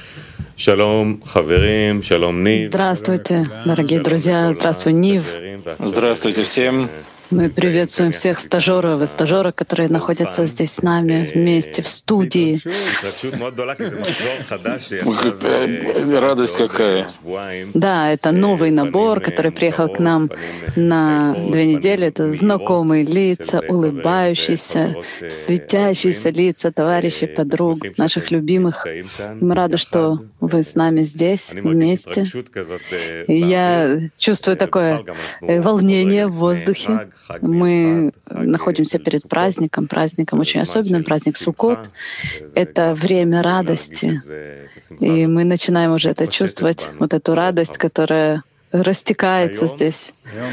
Здравствуйте, дорогие друзья. Здравствуй, Нив. Здравствуйте всем. Мы приветствуем всех стажеров и стажерок, которые находятся здесь с нами вместе в студии. Радость какая. Да, это новый набор, который приехал к нам на 2 недели. Это знакомые лица, улыбающиеся, светящиеся лица товарищей, подруг, наших любимых. Мы рады, что вы с нами здесь вместе. И я чувствую такое волнение в воздухе. Мы находимся перед праздником очень особенным, праздник Суккот. Это время радости. И мы начинаем уже это чувствовать, вот эту радость, которая растекается здесь.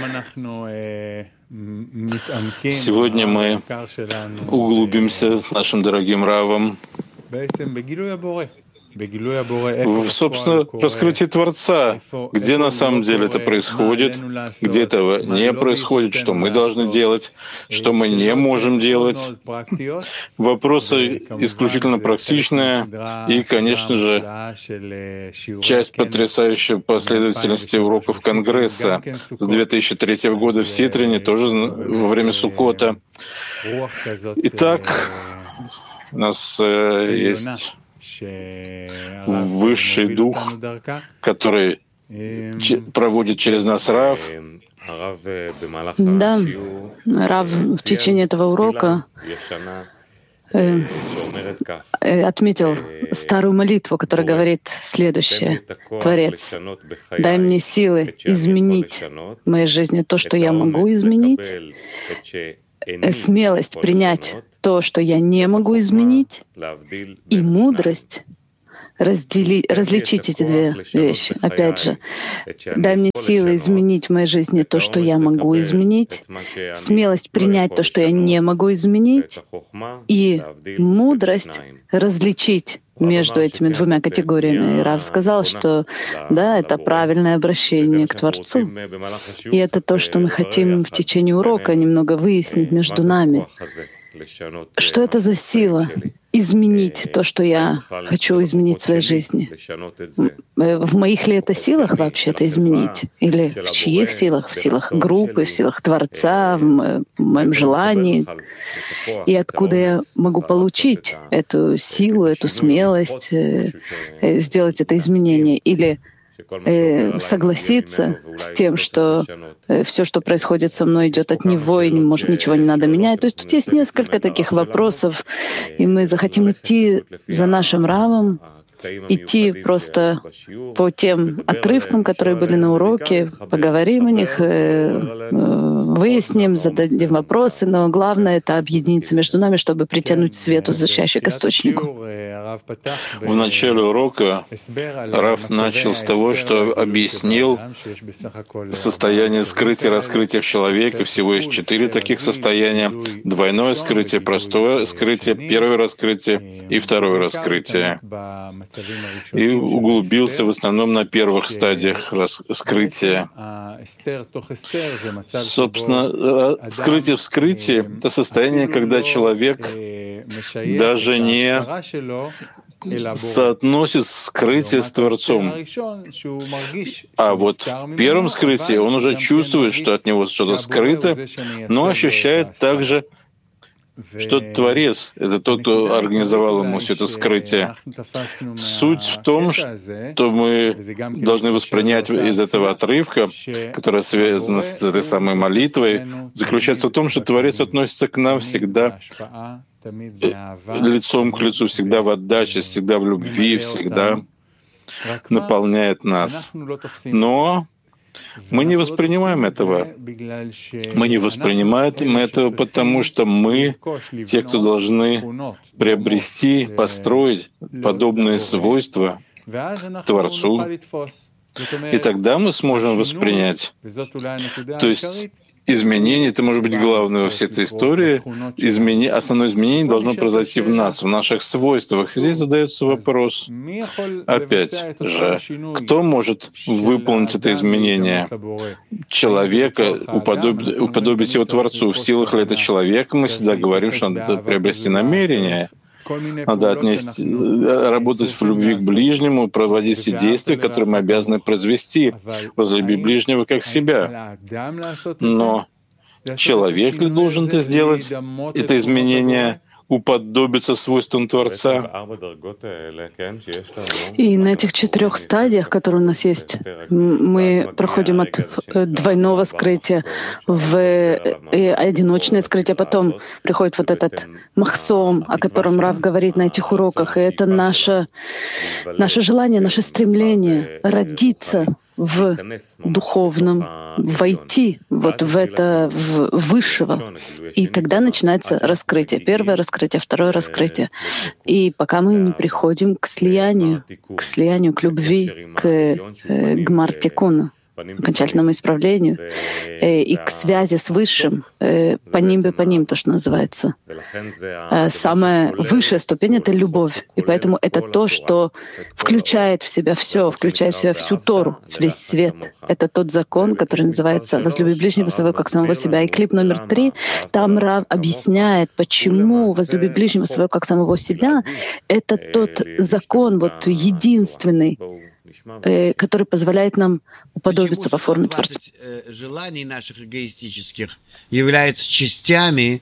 Сегодня мы углубимся с нашим дорогим Равом собственно, раскрытие Творца, где на самом деле это происходит, где этого не происходит, что мы должны делать, что мы не можем делать. Вопросы исключительно практичные и, конечно же, часть потрясающей последовательности уроков Конгресса с 2003 года в Ситрине, тоже во время Суккота. Итак, у нас есть высший дух, который проводит через нас Рав. Да, Рав в течение этого урока отметил старую молитву, которая говорит следующее: «Творец, дай мне силы изменить в моей жизни то, что я могу изменить, смелость принять то, что я не могу изменить, и мудрость различить эти две вещи. Опять же, дай мне силы изменить в моей жизни то, что я могу изменить, смелость принять то, что я не могу изменить, и мудрость различить между этими двумя категориями». И Рав сказал, что да, это правильное обращение к Творцу. И это то, что мы хотим в течение урока немного выяснить между нами. Что это за сила изменить то, что я хочу изменить в своей жизни? В моих ли это силах вообще это изменить? Или в чьих силах? В силах группы, в силах Творца, в моем желании? И откуда я могу получить эту силу, эту смелость сделать это изменение? Или согласиться с тем, что все, что происходит со мной, идет от Него, и, может, ничего не надо менять. То есть тут есть несколько таких вопросов, и мы захотим идти за нашим Равом, идти просто по тем отрывкам, которые были на уроке, поговорим о них, выясним, зададим вопросы, но главное — это объединиться между нами, чтобы притянуть свет, возвращающий к источнику. В начале урока Рав начал с того, что объяснил состояние скрытия и раскрытия в человеке. Всего есть 4 таких состояния: двойное скрытие, простое скрытие, первое раскрытие и второе раскрытие. И углубился в основном на первых стадиях скрытия. Собственно, скрытие в скрытии — это состояние, когда человек даже не соотносит скрытие с Творцом. А вот в первом скрытии он уже чувствует, что от него что-то скрыто, но ощущает также, что Творец — это тот, кто организовал ему все это скрытие. Суть в том, что мы должны воспринять из этого отрывка, который связан с этой самой молитвой, заключается в том, что Творец относится к нам всегда лицом к лицу, всегда в отдаче, всегда в любви, всегда наполняет нас. Но мы не воспринимаем этого. Мы не воспринимаем этого, потому что мы, те, кто должны приобрести, построить подобные свойства Творцу, и тогда мы сможем воспринять. То есть изменение — это может быть главное во всей этой истории. Основное изменение должно произойти в нас, в наших свойствах. И здесь задается вопрос, опять же, кто может выполнить это изменение? Человека, уподобить его Творцу. В силах ли это человека? Мы всегда говорим, что надо приобрести намерение. Надо работать в любви к ближнему, проводить все действия, которые мы обязаны произвести. Возлюби ближнего как себя. Но человек ли должен это сделать, это изменение, уподобиться свойствам Творца? И на этих 4 стадиях, которые у нас есть, мы проходим от двойного скрытия в одиночное скрытие, потом приходит вот этот махсом, о котором Рав говорит на этих уроках, и это наше желание, наше стремление родиться в духовном, войти вот в это в высшего. И тогда начинается раскрытие. Первое раскрытие, второе раскрытие. И пока мы не приходим к слиянию, к любви, к гмар-тикуну, окончательному исправлению и к связи с Высшим, по ним, то, что называется. Самая высшая ступень — это любовь. И поэтому это то, что включает в себя все, включает в себя всю Тору, весь свет. Это тот закон, который называется «Возлюби ближнего своего, как самого себя». И клип номер 3, там Рав объясняет, почему «Возлюби ближнего своего, как самого себя» — это тот закон, вот единственный, который позволяет нам уподобиться по форме Творца. Желаний наших эгоистических являются частями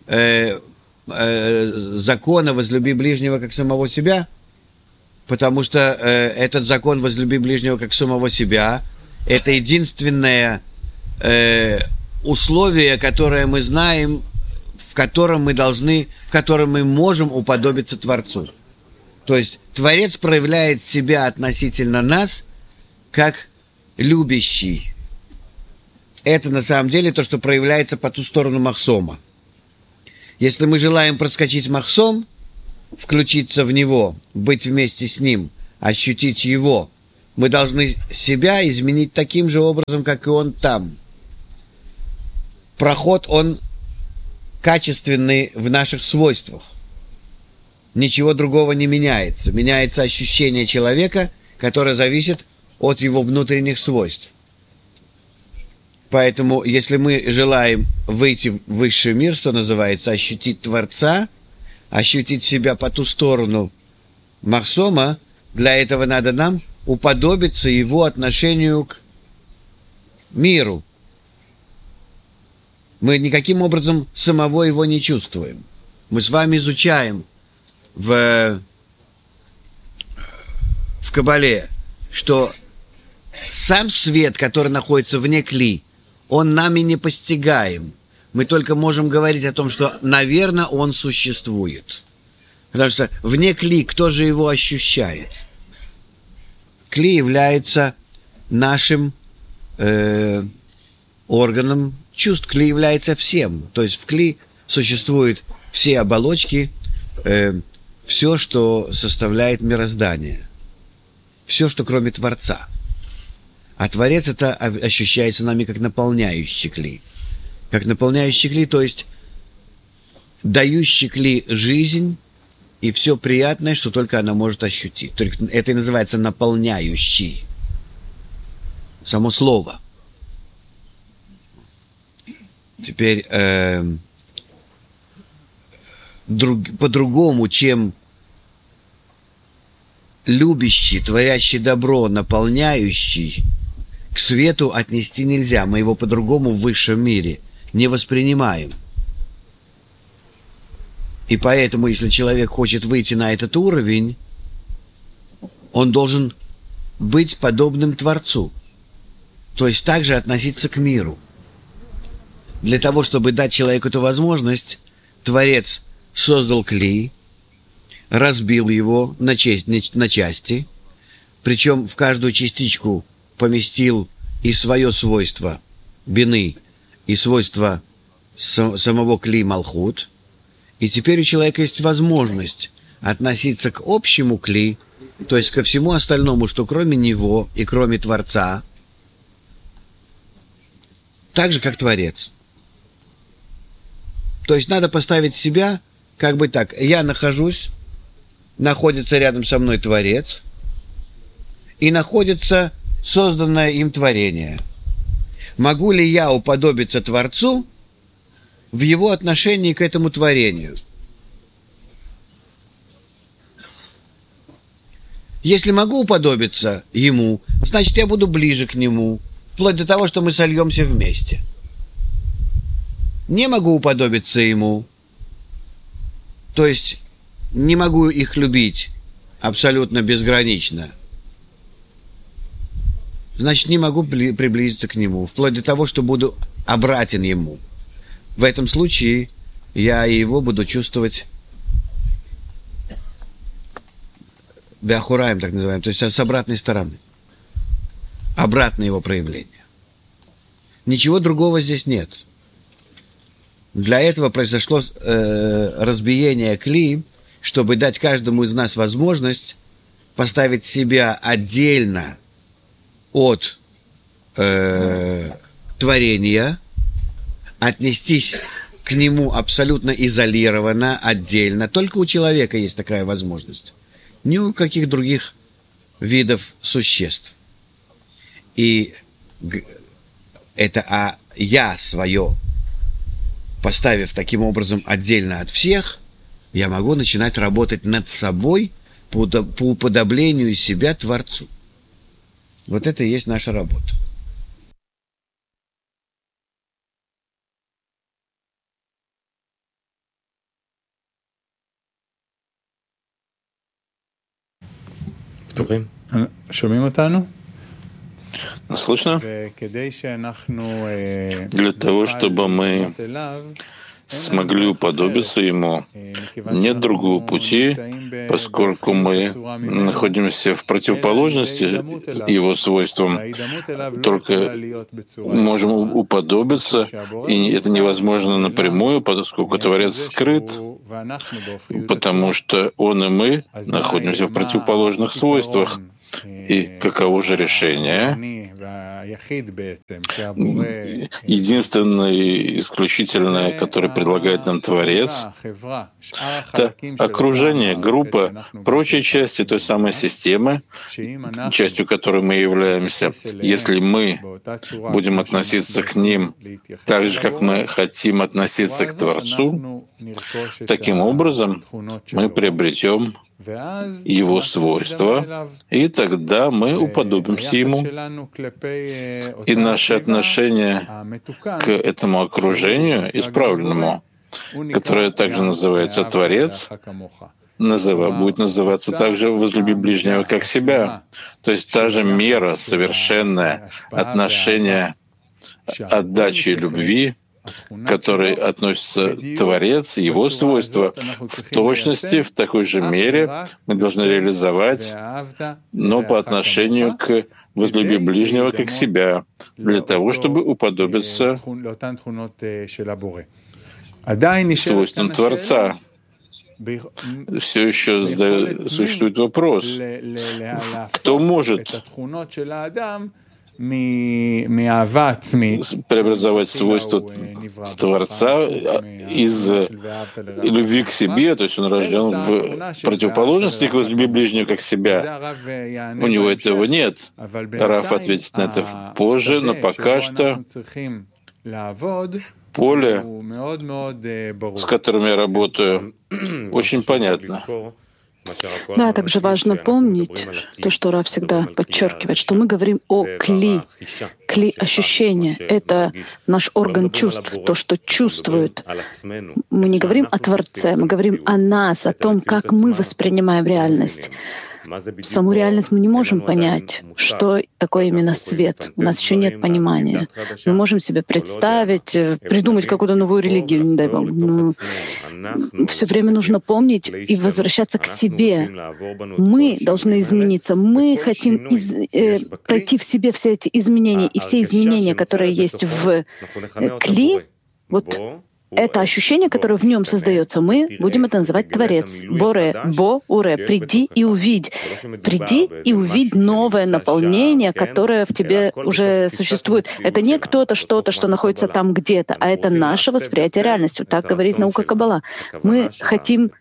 закона «возлюби ближнего как самого себя», потому что этот закон «возлюби ближнего как самого себя» — это единственное условие, которое мы знаем, в котором мы можем уподобиться Творцу. То есть Творец проявляет себя относительно нас как любящий. Это на самом деле то, что проявляется по ту сторону махсома. Если мы желаем проскочить махсом, включиться в него, быть вместе с ним, ощутить его, мы должны себя изменить таким же образом, как и он там. Проход, он качественный в наших свойствах. Ничего другого не меняется. Меняется ощущение человека, которое зависит от его внутренних свойств. Поэтому, если мы желаем выйти в высший мир, что называется, ощутить Творца, ощутить себя по ту сторону махсома, для этого надо нам уподобиться его отношению к миру. Мы никаким образом самого его не чувствуем. Мы с вами изучаем в Кабале, что сам свет, который находится вне кли, он нами не постигаем. Мы только можем говорить о том, что, наверное, он существует. Потому что вне кли кто же его ощущает? Кли является нашим органом чувств. Кли является всем. То есть в кли существуют все оболочки, все, что составляет мироздание. Все, что кроме Творца. А Творец это ощущается нами как наполняющий кли. Как наполняющий кли, то есть дающий кли жизнь и все приятное, что только она может ощутить. Только это и называется наполняющий. Само слово. Теперь по-другому, чем любящий, творящий добро, наполняющий, к свету отнести нельзя. Мы его по-другому в высшем мире не воспринимаем. И поэтому, если человек хочет выйти на этот уровень, он должен быть подобным Творцу. То есть также относиться к миру. Для того, чтобы дать человеку эту возможность, Творец создал кли, разбил его на части, причем в каждую частичку поместил и свое свойство бины, и свойство самого кли Малхут. И теперь у человека есть возможность относиться к общему кли, то есть ко всему остальному, что кроме него и кроме Творца, так же, как Творец. То есть надо поставить себя как бы так. Я находится рядом со мной Творец, и находится созданное им творение. Могу ли я уподобиться Творцу в его отношении к этому творению? Если могу уподобиться ему, значит, я буду ближе к нему, вплоть до того, что мы сольемся вместе. Не могу уподобиться ему, то есть не могу их любить абсолютно безгранично, значит, не могу приблизиться к нему, вплоть до того, что буду обратен ему. В этом случае я и его буду чувствовать беахураем, так называемым, то есть с обратной стороны. Обратное его проявление. Ничего другого здесь нет. Для этого произошло разбиение кли, чтобы дать каждому из нас возможность поставить себя отдельно от творения, отнестись к нему абсолютно изолированно, отдельно. Только у человека есть такая возможность. Ни у каких других видов существ. И это я свое, поставив таким образом отдельно от всех, я могу начинать работать над собой по уподоблению себя Творцу. Вот это и есть наша работа. שומעים אותנו? Слышно? Для того, чтобы мы смогли уподобиться Ему, нет другого пути, поскольку мы находимся в противоположности Его свойствам, только можем уподобиться, и это невозможно напрямую, поскольку Творец скрыт, потому что Он и мы находимся в противоположных свойствах. И каково же решение? Единственное, исключительное, которое предлагает нам Творец, это окружение, группа, прочие части той самой системы, частью которой мы являемся. Если мы будем относиться к ним так же, как мы хотим относиться к Творцу, таким образом мы приобретем Его свойства, и тогда мы уподобимся Ему. И наше отношение к этому окружению исправленному, которое также называется Творец, будет называться также «возлюби ближнего как себя». То есть та же мера, совершенное отношение отдачи любви, к которой относится Творец, Его свойства, в точности, в такой же мере мы должны реализовать, но по отношению к «возлюби ближнего как себя», для того, чтобы уподобиться свойствам Творца. Все еще существует вопрос, кто может преобразовать свойства Творца из любви к себе, то есть он рожден в противоположности к «возлюби ближнего как себя». У него этого нет. Раф ответит на это позже, но пока что поле, с которым я работаю, очень понятно. Да, также важно помнить то, что Рав всегда подчеркивает, что мы говорим о кли. Кли ощущения — это наш орган чувств, то, что чувствует. Мы не говорим о Творце, мы говорим о нас, о том, как мы воспринимаем реальность. Саму реальность мы не можем понять, что такое именно свет. У нас еще нет понимания. Мы можем себе представить, придумать какую-то новую религию, не дай Бог. Но все время нужно помнить и возвращаться к себе. Мы должны измениться. Мы хотим пройти в себе все эти изменения. И все изменения, которые есть в кли, вот это ощущение, которое в нем создается, мы будем это называть Творец. Боре, Бо-Уре. Приди и увидь. Приди и увидь новое наполнение, которое в тебе уже существует. Это не кто-то, что-то, что находится там где-то, а это наше восприятие реальности. Так говорит наука Каббала. Мы хотим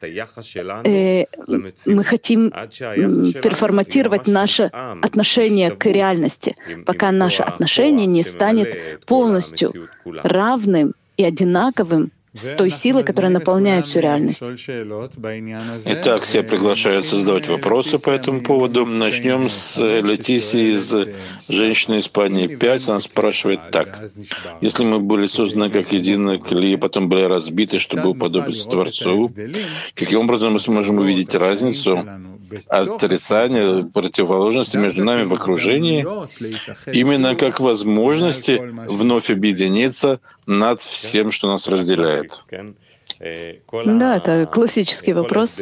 переформатировать наше отношение к реальности, пока наше отношение не станет полностью равным и одинаковым с той силой, которая наполняет всю реальность. Итак, все приглашают задавать вопросы по этому поводу. Начнем с Летисии из «Женщины Испании 5». Она спрашивает так. Если мы были созданы как единое клей, потом были разбиты, чтобы уподобиться Творцу, каким образом мы сможем увидеть разницу, отрицание, противоположности между нами в окружении, именно как возможности вновь объединиться над всем, что нас разделяет? Да, это классический вопрос.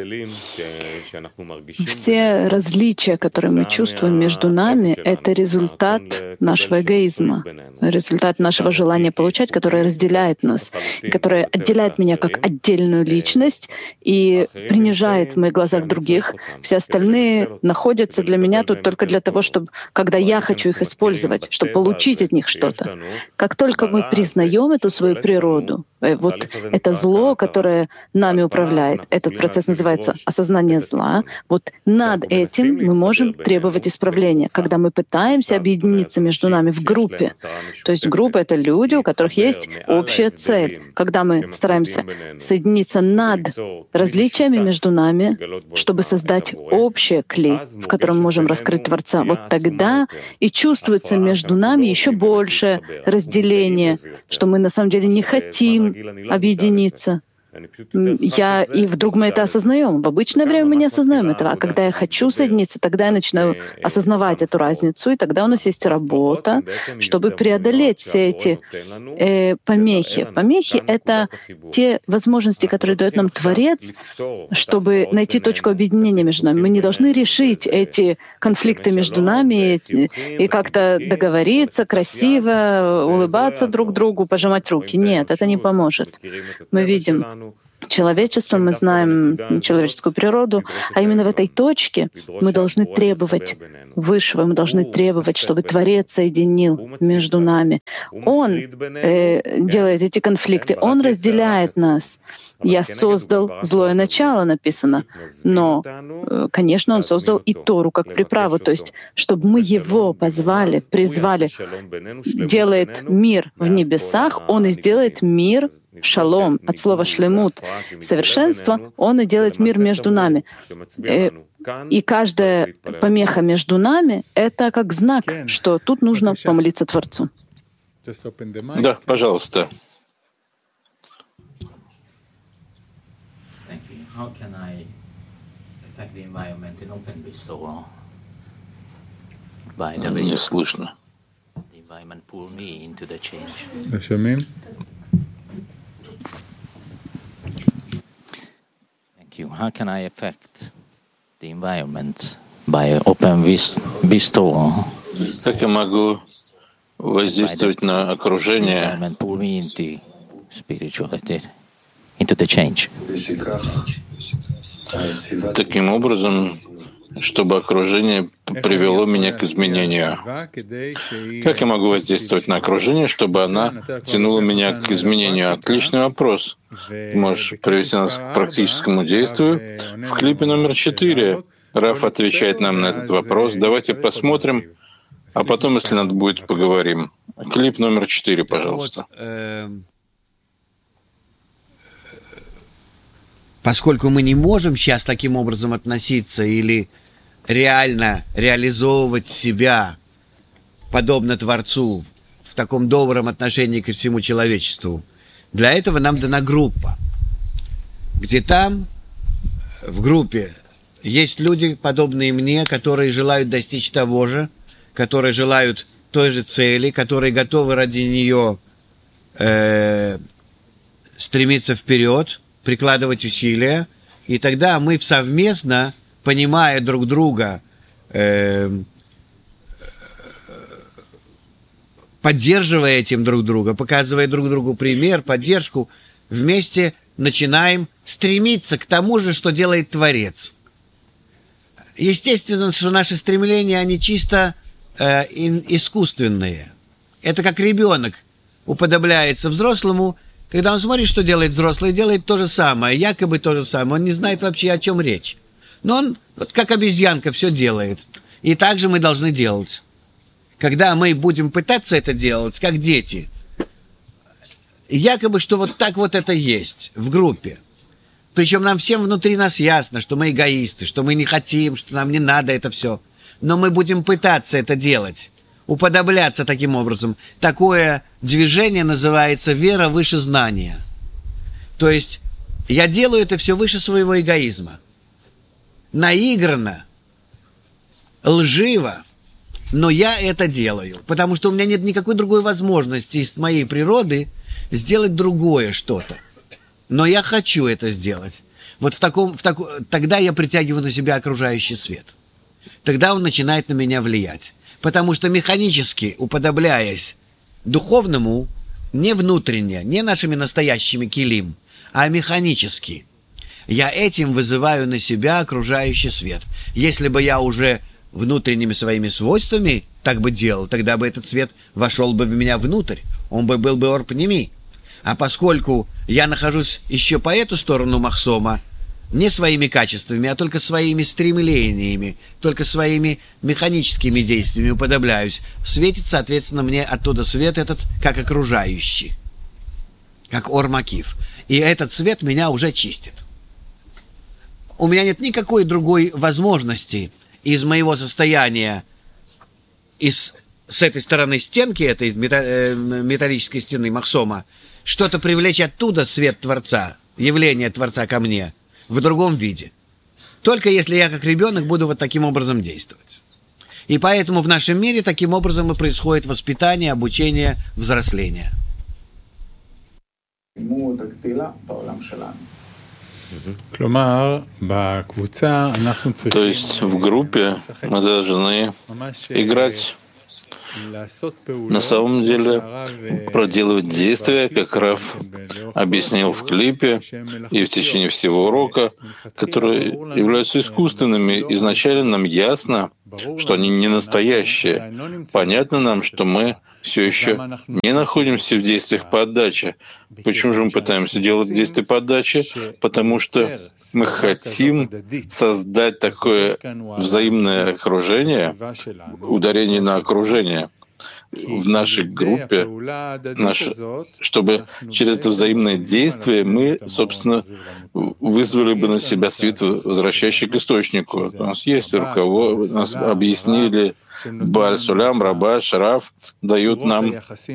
Все различия, которые мы чувствуем между нами, это результат нашего эгоизма, результат нашего желания получать, которое разделяет нас, которое отделяет меня как отдельную личность и принижает в моих глазах других. Все остальные находятся для меня тут только для того, чтобы, когда я хочу их использовать, чтобы получить от них что-то. Как только мы признаем эту свою природу, вот это зло, которое нами управляет, этот процесс называется осознание зла, вот над этим мы можем требовать исправления, когда мы пытаемся объединиться между нами в группе. То есть группа — это люди, у которых есть общая цель. Когда мы стараемся соединиться над различиями между нами, чтобы создать общее клей, в котором мы можем раскрыть Творца, вот тогда и чувствуется между нами еще больше разделение, что мы на самом деле не хотим объединиться. И вдруг мы это осознаем. В обычное время мы не осознаем этого. А когда я хочу соединиться, тогда я начинаю осознавать эту разницу, и тогда у нас есть работа, чтобы преодолеть все эти помехи. Помехи — это те возможности, которые дает нам Творец, чтобы найти точку объединения между нами. Мы не должны решить эти конфликты между нами и как-то договориться красиво, улыбаться друг другу, пожимать руки. Нет, это не поможет. Мы видим человечество, мы знаем человеческую природу, а именно в этой точке мы должны требовать высшего, мы должны требовать, чтобы Творец соединил между нами. Он делает эти конфликты, Он разделяет нас. «Я создал злое начало», написано. Но, конечно, Он создал и Тору как приправу, то есть, чтобы мы Его позвали, призвали. Делает мир в небесах, Он и сделает мир шалом, от слова шлемут, совершенство, Он и делает мир между нами. И каждая помеха между нами — это как знак, что тут нужно помолиться Творцу. Да, пожалуйста. How can I affect the environment in open bistro? By the way, Не слышно. the environment pull me into the change. Thank you. How can I affect the environment by open bistro? Как я могу воздействовать на окружение, Environment pull me into spirituality, into the change. таким образом, чтобы окружение привело меня к изменению? Как я могу воздействовать на окружение, чтобы оно тянуло меня к изменению? Отличный вопрос. Ты можешь привести нас к практическому действию. В клипе номер 4 Раф отвечает нам на этот вопрос. Давайте посмотрим, а потом, если надо будет, поговорим. Клип номер 4, пожалуйста. Поскольку мы не можем сейчас таким образом относиться или реально реализовывать себя подобно Творцу в таком добром отношении ко всему человечеству, для этого нам дана группа, где там, в группе, есть люди, подобные мне, которые желают достичь того же, которые желают той же цели, которые готовы ради нее стремиться вперед, прикладывать усилия, и тогда мы совместно, понимая друг друга, поддерживая этим друг друга, показывая друг другу пример, поддержку, вместе начинаем стремиться к тому же, что делает Творец. Естественно, что наши стремления, они чисто искусственные. Это как ребенок уподобляется взрослому, когда он смотрит, что делает взрослый, делает то же самое, якобы то же самое. Он не знает вообще, о чем речь. Но он, вот как обезьянка, все делает. И так же мы должны делать. Когда мы будем пытаться это делать, как дети, якобы, что вот так вот это есть в группе. Причем нам всем внутри нас ясно, что мы эгоисты, что мы не хотим, что нам не надо это все. Но мы будем пытаться это делать, уподобляться таким образом. Такое движение называется вера выше знания. То есть я делаю это все выше своего эгоизма. Наигранно, лживо, но я это делаю, потому что у меня нет никакой другой возможности из моей природы сделать другое что-то. Но я хочу это сделать. Вот тогда я притягиваю на себя окружающий свет. Тогда он начинает на меня влиять. Потому что механически, уподобляясь духовному, не внутренне, не нашими настоящими килим, а механически, я этим вызываю на себя окружающий свет. Если бы я уже внутренними своими свойствами так бы делал, тогда бы этот свет вошел бы в меня внутрь. Он бы был бы орпнеми. А поскольку я нахожусь еще по эту сторону Махсома, не своими качествами, а только своими стремлениями, только своими механическими действиями уподобляюсь, светит, соответственно, мне оттуда свет этот, как окружающий, как ор-макиф. И этот свет меня уже чистит. У меня нет никакой другой возможности из моего состояния, с этой стороны стенки, этой металлической стены Махсома, что-то привлечь оттуда свет Творца, явление Творца ко мне в другом виде. Только если я как ребенок буду вот таким образом действовать. И поэтому в нашем мире таким образом и происходит воспитание, обучение, взросление. То есть в группе мы должны играть, на самом деле проделывать действия, как Рав объяснил в клипе и в течение всего урока, которые являются искусственными. Изначально нам ясно, что они не настоящие. Понятно нам, что мы все еще не находимся в действиях по отдаче. Почему же мы пытаемся делать действия по отдаче? Потому что мы хотим создать такое взаимное окружение, ударение на окружение в нашей группе, чтобы через это взаимное действие мы, собственно, вызвали бы на себя свет, возвращающий к источнику. У нас есть руководство, нас объяснили, Бааль Сулям, Рабаш, Рав дают нам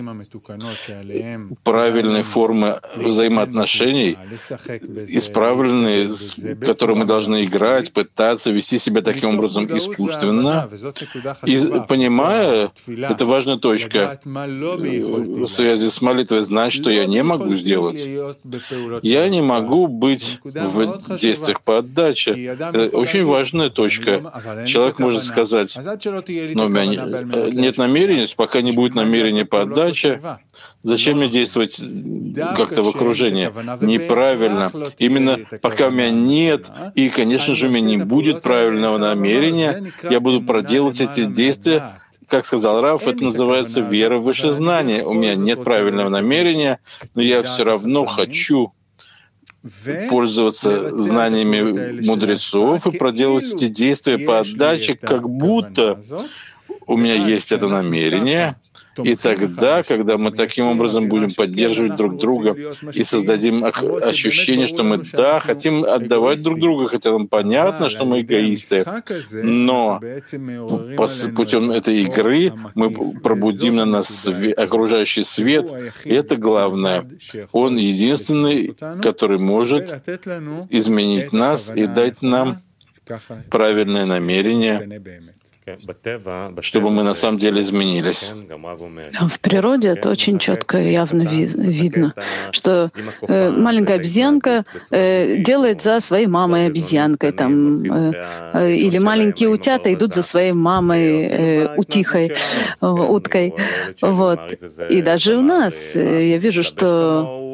правильные формы взаимоотношений, исправленные, с которыми мы должны играть, пытаться вести себя таким образом искусственно. И понимая, это важная точка в связи с молитвой, знать, что я не могу сделать. Я не могу быть в действиях по отдаче. Это очень важная точка. Человек может сказать: но у меня нет намерения, пока не будет намерения по отдаче, зачем мне действовать как-то в окружении? Неправильно. Именно пока у меня нет, и, конечно же, у меня не будет правильного намерения, я буду проделывать эти действия. Как сказал Рав, это называется вера в выше знания. У меня нет правильного намерения, но я все равно хочу пользоваться знаниями мудрецов и проделывать эти действия по отдаче, как будто у меня есть это намерение. И тогда, когда мы таким образом будем поддерживать друг друга и создадим ощущение, что мы, да, хотим отдавать друг друга, хотя нам понятно, что мы эгоисты, но путем этой игры мы пробудим на нас окружающий свет, и это главное. Он единственный, который может изменить нас и дать нам правильное намерение, чтобы мы на самом деле изменились. В природе это очень четко и явно видно, что маленькая обезьянка делает за своей мамой обезьянкой, или маленькие утята идут за своей мамой утихой, уткой. Вот. И даже у нас я вижу, что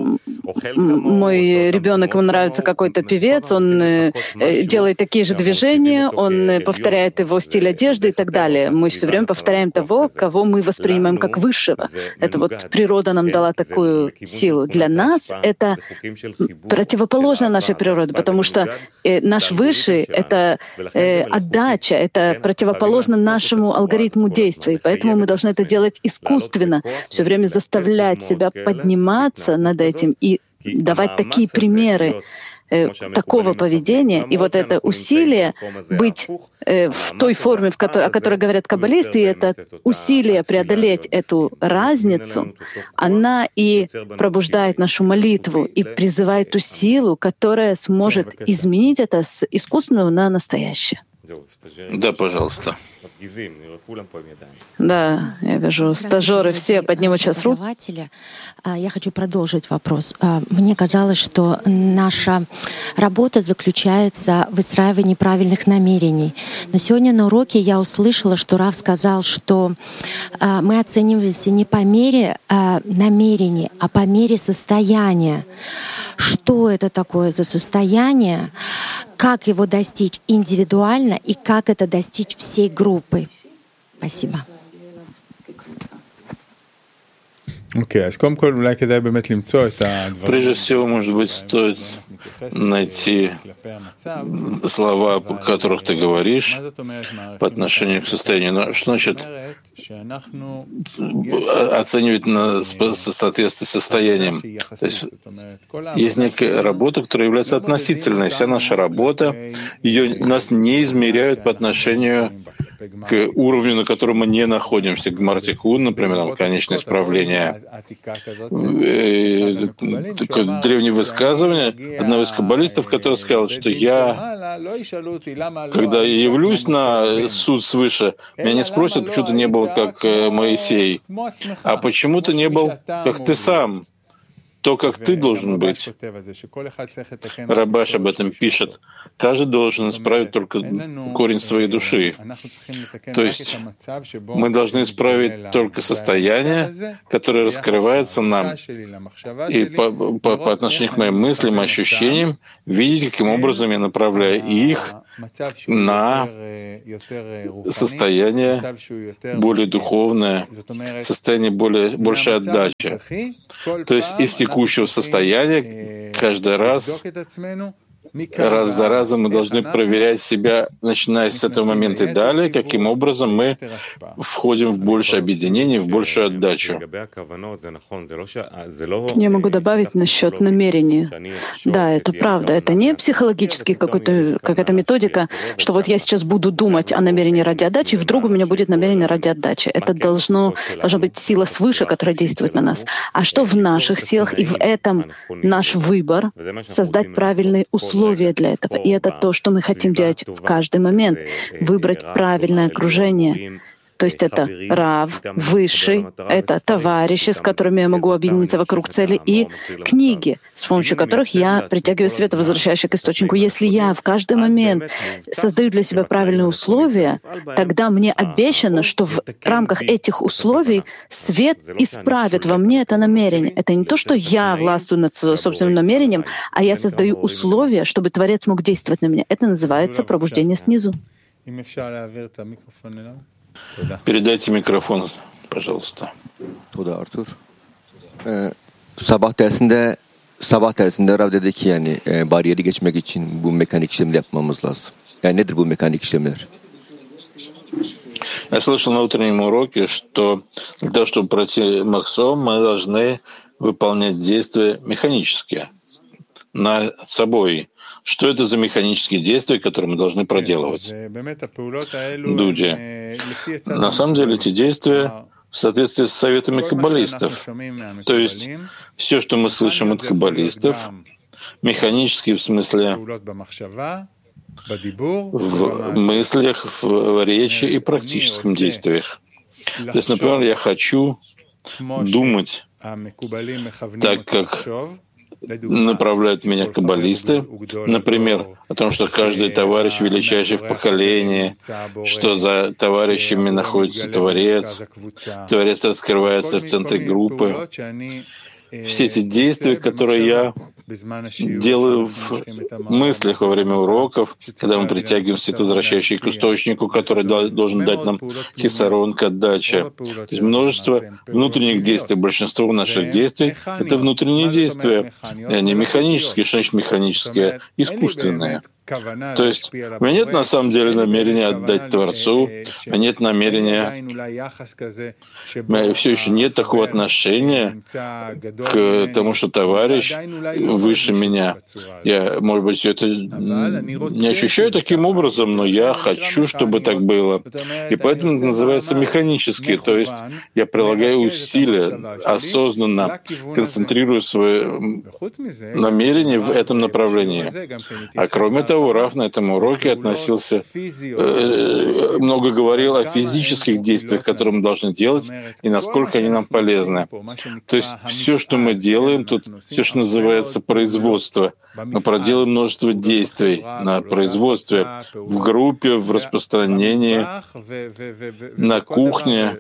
мой ребенок, ему нравится какой-то певец, он делает такие же движения, он повторяет его стиль одежды и так далее. Мы все время повторяем того, кого мы воспринимаем как высшего. Это вот природа нам дала такую силу. Для нас это противоположно нашей природе, потому что наш высший — это отдача, это противоположно нашему алгоритму действий. Поэтому мы должны это делать искусственно, все время заставлять себя подниматься над этим и давать такие примеры такого поведения. И вот это усилие быть в той форме, о которой говорят каббалисты, и это усилие преодолеть эту разницу, она и пробуждает нашу молитву и призывает ту силу, которая сможет изменить это с искусственного на настоящее. Да, пожалуйста. Да, я вижу, стажеры все поднимут сейчас руку. Я хочу продолжить вопрос. Мне казалось, что наша работа заключается в выстраивании правильных намерений. Но сегодня на уроке я услышала, что Рав сказал, что мы оцениваемся не по мере намерений, а по мере состояния. Что это такое за состояние? Как его достичь индивидуально и как это достичь всей группы? Спасибо. Прежде всего, может быть, стоит найти слова, о которых ты говоришь, по отношению к состоянию. Но что значит оценивать в соответствии с состоянием? То есть некая работа, которая является относительной. Вся наша работа, нас не измеряют по отношению к уровню, на котором мы не находимся. Гмартикун, например, конечное исправление. Такое древнее высказывание одного из каббалистов, который сказал, что когда я явлюсь на суд свыше, меня не спросят, почему ты не был как Моисей, а почему ты не был как ты сам. То, как ты должен быть. Рабаш об этом пишет. Каждый должен исправить только корень своей души. То есть мы должны исправить только состояние, которое раскрывается нам. И по отношению к моим мыслям, ощущениям, видеть, каким образом я направляю их на состояние более духовное, состояние большей отдачи. То есть из текущего состояния каждый раз за разом мы должны проверять себя, начиная с этого момента и далее, каким образом мы входим в большее объединение, в большую отдачу. Я могу добавить насчет намерения. Да, это правда. Это не психологически какая-то методика, что вот я сейчас буду думать о намерении ради отдачи, и вдруг у меня будет намерение ради отдачи. Это должна быть сила свыше, которая действует на нас. А что в наших силах, и в этом наш выбор — создать правильные условия для этого. И это то, что мы хотим делать в каждый момент — выбрать правильное окружение. То есть это Рав, Высший, это товарищи, с которыми я могу объединиться вокруг цели, и книги, с помощью которых я притягиваю свет, возвращающий к источнику. Если я в каждый момент создаю для себя правильные условия, тогда мне обещано, что в рамках этих условий свет исправит во мне это намерение. Это не то, что я властвую над собственным намерением, а я создаю условия, чтобы Творец мог действовать на меня. Это называется пробуждение снизу. Передайте микрофон, пожалуйста. Sabah dersinde Rav dedi ki yani bariyeri geçmek için bu mekanik işlemleri yapmamız lazım. Yani nedir bu mekanik işlemler? Я слышал на утреннем уроке, что для того, чтобы пройти махсом, мы должны выполнять действия механические над собой. Что это за механические действия, которые мы должны проделывать? Дуди. На самом деле эти действия в соответствии с советами каббалистов. То есть все, что мы слышим от каббалистов, механически в смысле в мыслях, в речи и практических действиях. То есть, например, я хочу думать так, как направляют меня каббалисты, например, о том, что каждый товарищ величайший в поколении, что за товарищами находится Творец, Творец раскрывается в центре группы. все эти действия, которые я делаю в мыслях во время уроков, когда мы притягиваемся, возвращающий к источнику, который должен дать нам хисарон к отдаче. То есть множество внутренних действий. Большинство наших действий — это внутренние действия, и они механические. Что значит механические? Искусственные. То есть у меня нет на самом деле намерения отдать Творцу, у меня нет намерения, у меня все еще нет такого отношения к тому, что товарищ выше меня. Я, может быть, все это не ощущаю таким образом, но я хочу, чтобы так было. И поэтому это называется механически, то есть я прилагаю усилия, осознанно концентрирую свои намерения в этом направлении. А кроме того, Рав на этом уроке относился, много говорил о физических действиях, которые мы должны делать, и насколько они нам полезны. То есть все, что мы делаем, тут все, что называется производство. Мы проделаем множество действий на производстве, в группе, в распространении, на кухне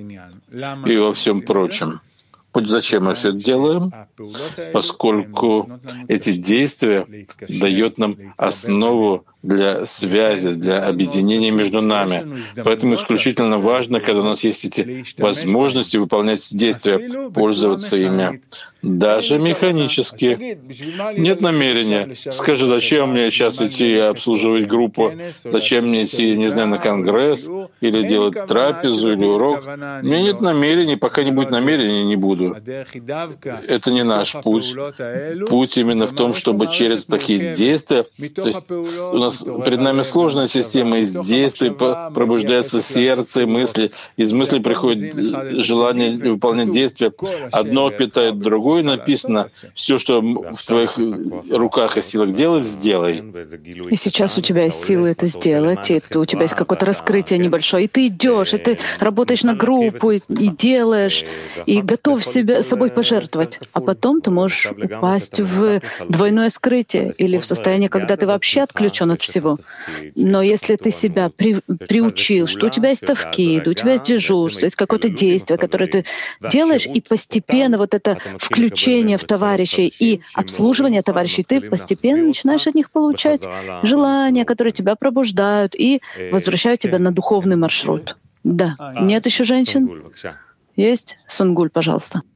и во всем прочем. Зачем мы все это делаем? Поскольку эти действия дают нам основу для связи, для объединения между нами. Поэтому исключительно важно, когда у нас есть эти возможности выполнять действия, пользоваться ими. Даже механически. Нет намерения. Скажи, зачем мне сейчас идти обслуживать группу? Зачем мне идти, не знаю, на конгресс? Или делать трапезу, или урок? У меня нет намерений, пока не будет намерений, не буду. Это не наш путь. Путь именно в том, чтобы через такие действия, то есть у нас перед нами сложная система, из действий пробуждается сердце и мысли, из мыслей приходит желание выполнять действия. Одно питает другое, написано, все, что в твоих руках и силах делать, сделай. И сейчас у тебя есть силы это сделать, и у тебя есть какое-то раскрытие небольшое, и ты идешь, и ты работаешь на группу, и делаешь, и готов собой пожертвовать. А потом ты можешь упасть в двойное скрытие или в состояние, когда ты вообще отключен от всего. Но если ты себя приучил, что у тебя есть тавкид, у тебя есть дежурство, есть какое-то действие, которое ты делаешь, и постепенно вот это включение в товарищей и обслуживание товарищей, ты постепенно начинаешь от них получать желания, которые тебя пробуждают и возвращают тебя на духовный маршрут. Да. Нет еще женщин? Есть? Сунгуль, пожалуйста.